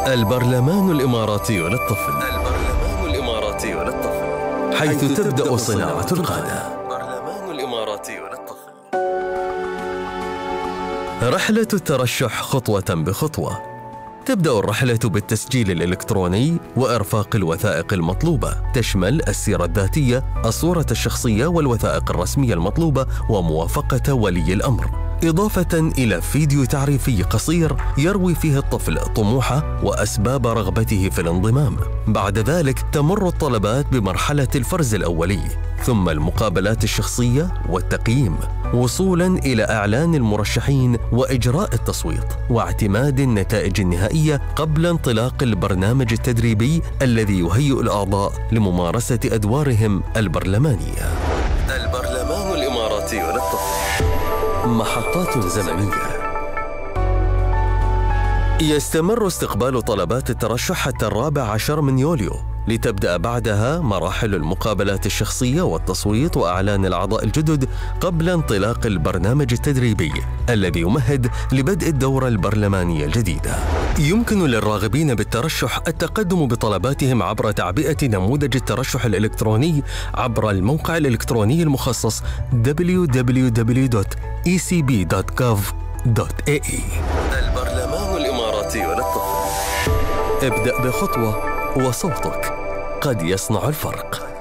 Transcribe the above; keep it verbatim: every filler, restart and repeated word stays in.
البرلمان الإماراتي للطفل. البرلمان الإماراتي للطفل، حيث تبدأ صناعة القادة. البرلمان الإماراتي للطفل. رحلة الترشح خطوة بخطوة. تبدأ الرحلة بالتسجيل الإلكتروني وإرفاق الوثائق المطلوبة، تشمل السيرة الذاتية، الصورة الشخصية والوثائق الرسمية المطلوبة وموافقة ولي الأمر، إضافة إلى فيديو تعريفي قصير يروي فيه الطفل طموحه وأسباب رغبته في الانضمام. بعد ذلك تمر الطلبات بمرحلة الفرز الأولي، ثم المقابلات الشخصية والتقييم، وصولاً إلى إعلان المرشحين وإجراء التصويت واعتماد النتائج النهائية قبل انطلاق البرنامج التدريبي الذي يهيئ الأعضاء لممارسة أدوارهم البرلمانية. البرلمان الإماراتي للطفل. محطات زمنية. يستمر استقبال طلبات الترشح حتى الرابع عشر من يوليو، لتبدأ بعدها مراحل المقابلات الشخصية والتصويت وإعلان الأعضاء الجدد قبل انطلاق البرنامج التدريبي الذي يمهد لبدء الدورة البرلمانية الجديدة. يمكن للراغبين بالترشح التقدم بطلباتهم عبر تعبئة نموذج الترشح الإلكتروني عبر الموقع الإلكتروني المخصص دبليو دبليو دبليو دوت إي سي بي دوت جوف دوت إيه إي. البرلمان الإماراتي للطفل. ابدأ بخطوة وصوتك قد يصنع الفرق.